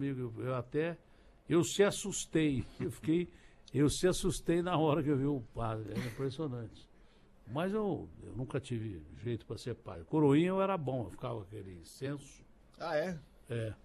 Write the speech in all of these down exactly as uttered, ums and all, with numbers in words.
comigo. Eu, eu até, eu se assustei. Eu fiquei, eu se assustei na hora que eu vi o padre. Era impressionante. Mas eu, eu nunca tive jeito para ser padre. Coroinha eu era bom, eu ficava com aquele incenso. Ah, é? É.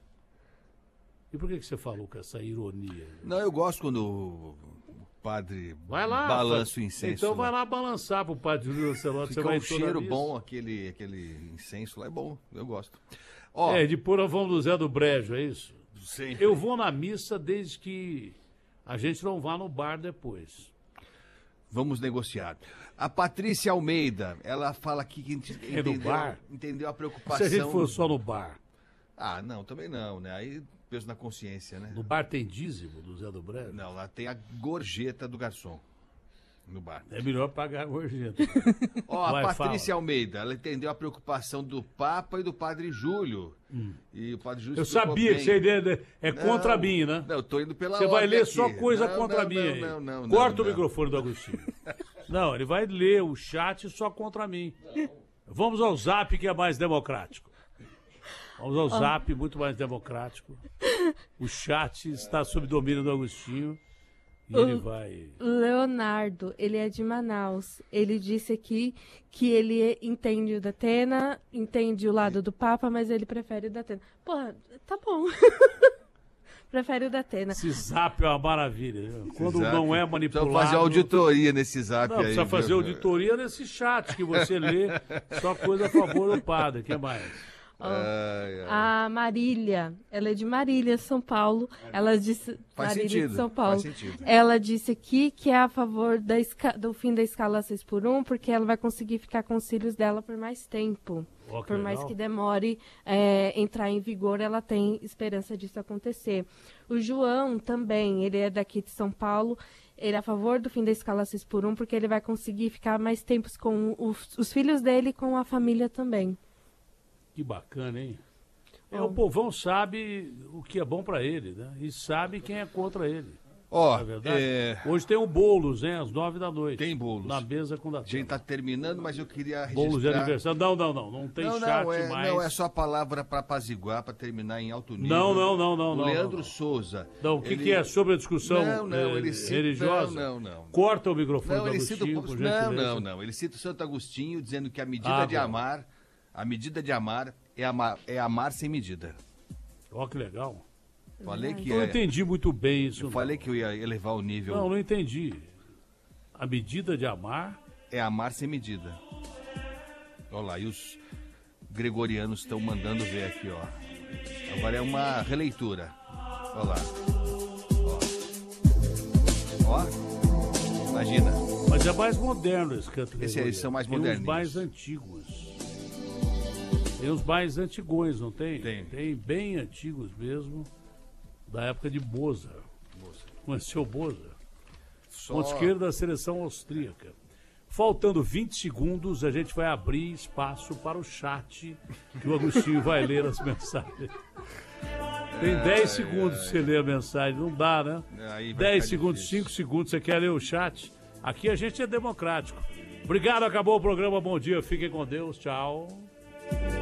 E por que, que você falou com essa ironia? Não, eu gosto quando o padre vai lá, balança faz... o incenso. Então vai lá. lá balançar pro padre Júlio Lancelotti. Fica você vai um cheiro bom, aquele, aquele incenso lá é bom, eu gosto. Ó, é, depois nós vamos do Zé do Brejo, é isso? Sim. Eu vou na missa desde que a gente não vá no bar depois. Vamos negociar. A Patrícia Almeida, ela fala aqui que ent é entendeu, no bar? entendeu a preocupação... Se a gente for só no bar. Ah, não, também não, né? Aí peso na consciência, né? No bar tem dízimo do Zé do Brejo? Não, lá tem a gorjeta do garçom. No bar. É melhor pagar a gorjeta. Ó, a Vai, Patrícia fala. Almeida, ela entendeu a preocupação do Papa e do Padre Júlio. Hum. E o Padre Júlio Eu sabia bem. que você é, é não, contra mim, né? Não, eu tô indo pela Você vai ler aqui. só coisa não, contra não, mim não, aí. não, não, Corta não, o microfone do Agostinho. Não, ele vai ler o chat só contra mim. Não. Vamos ao Zap, que é mais democrático. Vamos ao Zap, muito mais democrático. O chat está sob domínio do Agostinho. E o ele vai... Leonardo, ele é de Manaus. Ele disse aqui que ele entende o Datena, entende o lado do Papa, mas ele prefere o Datena. Porra, tá bom. Prefere o Datena. Esse Zap é uma maravilha. Quando zap. não é manipulado... Precisa fazer auditoria nesse Zap não, aí. Precisa fazer viu? auditoria nesse chat que você lê só coisa a favor do padre. O que mais? Oh, ai, ai. A Marília, ela é de Marília, São Paulo. Ela disse faz Marília sentido, de São Paulo. Faz sentido. Ela disse aqui que é a favor da esca... do fim da escala seis por um, porque ela vai conseguir ficar com os filhos dela por mais tempo. Oh, por mais legal. que demore é, entrar em vigor, ela tem esperança disso acontecer. O João também, ele é daqui de São Paulo. Ele é a favor do fim da escala seis por um, porque ele vai conseguir ficar mais tempos com os, os filhos dele e com a família também. Que bacana, hein? É, o povão sabe o que é bom para ele, né? E sabe quem é contra ele. Ó, é verdade? É... Hoje tem o Boulos, né? Às nove da noite. Tem Boulos. Na mesa com da A gente tá terminando, mas eu queria registrar... Boulos de aniversário. Não, não, não. Não tem não, chat não, é, mais. Não, é só a palavra para apaziguar, para terminar em alto nível. Não, não, não, não. O não, Leandro não. Souza. Não, o que, ele... que é sobre a discussão não, não, eh, ele cita... religiosa? Não, não, não. Corta o microfone não, do ele Agostinho, cita o... por Não, gentileza. não, não. Ele cita o Santo Agostinho dizendo que a medida Ah, de bom. amar, a medida de amar é amar, é amar sem medida. Ó, que legal. Falei que eu não é... entendi muito bem isso. Eu não. falei que eu ia elevar o nível. Não, não entendi. A medida de amar... É amar sem medida. Olha lá, e os gregorianos estão mandando ver aqui, ó. Agora é uma releitura. Olha lá. Ó. Ó. Imagina. Mas é mais moderno esse canto Esse, gregoriano. Esses são mais tem modernos. Tem os mais antigos. Tem os mais antigões, não tem? Tem. Tem bem antigos mesmo, da época de Boza. Conheceu Boza? Só... Ponto esquerdo da seleção austríaca. Faltando vinte segundos, a gente vai abrir espaço para o chat, que o Agostinho vai ler as mensagens. Tem dez segundos para você ler a mensagem, não dá, né? dez segundos, cinco segundos, você quer ler o chat? Aqui a gente é democrático. Obrigado, acabou o programa, bom dia, fiquem com Deus, tchau.